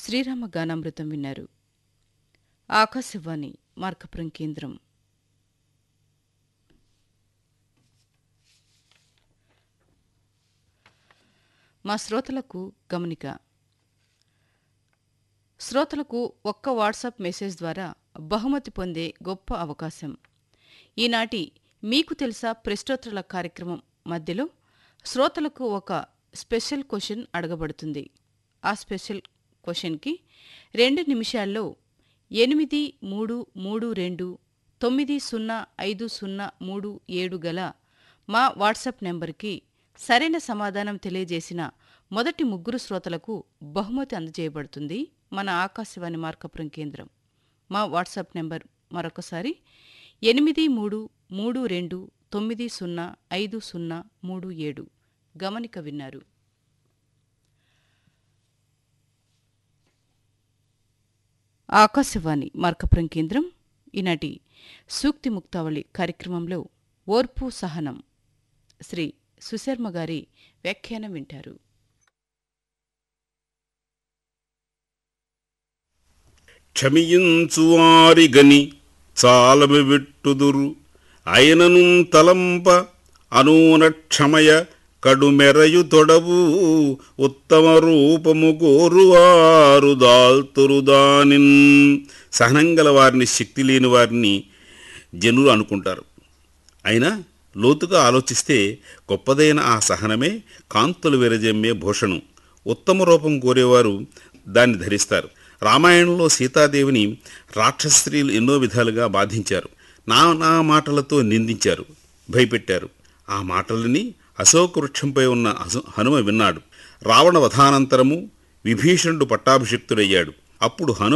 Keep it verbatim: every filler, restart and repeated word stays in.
శ్రీరామ గానామృతం విన్నారు. ఆకాశవాణి మార్కపురం కేంద్రం. మా శ్రోతలకు గమనిక. శ్రోతలకు ఒక్క వాట్సాప్ మెసేజ్ ద్వారా బహుమతి పొందే గొప్ప అవకాశం. ఈనాటి మీకు తెలుసా ప్రశ్నోత్తరాల కార్యక్రమం మధ్యలో శ్రోతలకు ఒక స్పెషల్ క్వశ్చన్ అడగబడుతుంది. ఆ స్పెషల్ క్వశ్చన్కి రెండు నిమిషాల్లో ఎనిమిది మూడు మూడు రెండు తొమ్మిది సున్నా ఐదు సున్నా మూడు ఏడు గల మా వాట్సాప్ నెంబర్కి సరైన సమాధానం తెలియజేసిన మొదటి ముగ్గురు శ్రోతలకు బహుమతి అందజేయబడుతుంది మన ఆకాశవాణి మార్కపురం కేంద్రం. మా వాట్సాప్ నెంబర్ మరొకసారి ఎనిమిది మూడు మూడు రెండు తొమ్మిది సున్నా ఐదు సున్నా మూడు ఏడు. గమనిక విన్నారు. ఆకాశవాణి మార్కపురం కేంద్రం. ఈనాటి సూక్తి ముక్తావళి కార్యక్రమంలో ఓర్పు సహనం శ్రీ సుశర్మ గారి వ్యాఖ్యానం వింటారు. క్షమియించువారిగని చాలమి విట్టుదురు అయినను తలంప అనూన క్షమయ కడుమెరయు తొడవు ఉత్తమ రూపము కోరువారు దాల్తురు దానిన్. సహనం గల వారిని, శక్తి లేని వారిని జనులు అనుకుంటారు. అయినా లోతుగా ఆలోచిస్తే గొప్పదైన ఆ సహనమే కాంతులు విరజమ్మే భూషణం. ఉత్తమ రూపం కోరేవారు దాన్ని ధరిస్తారు. రామాయణంలో సీతాదేవిని రాక్షస స్త్రీలు ఎన్నో విధాలుగా బాధించారు. నానా మాటలతో నిందించారు, భయపెట్టారు. ఆ మాటలని అశోక వృక్షంపై ఉన్న హనుమ విన్నాడు. రావణ వధానంతరము విభీషణుడు పట్టాభిషిక్తుడయ్యాడు. అప్పుడు హనుమ